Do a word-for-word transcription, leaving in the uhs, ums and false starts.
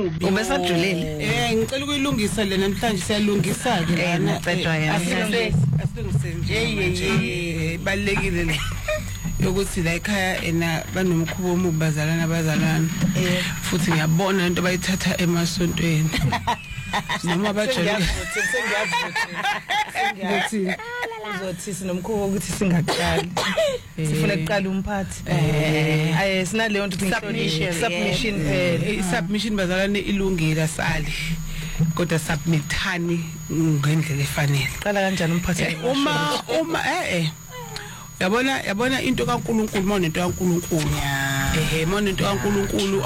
omubi. Ubesajulile. Eh ngicela ukuyilungisa le namhlanje siyalungisa ke lana. Asilungise nje balekile le. Yokuthi la ekhaya ena banomkhubo omubi bazalana abazalana. Futhi ngiyabona into bayithatha emasontweni. Noma bajole sengiyavuthela uzothi sinomkhubo ukuthi singaqali sifuna ukuqala umphathi eh ayi sinaleyo nto submission submission eh submission bazalane ilungile asali kodwa submithani ngendlela efanele. Qala kanjani umphathi uma uma eh eh yabona yabona into kaNkuluNkulu mona into kaNkuluNkulu eh mona into kaNkuluNkulu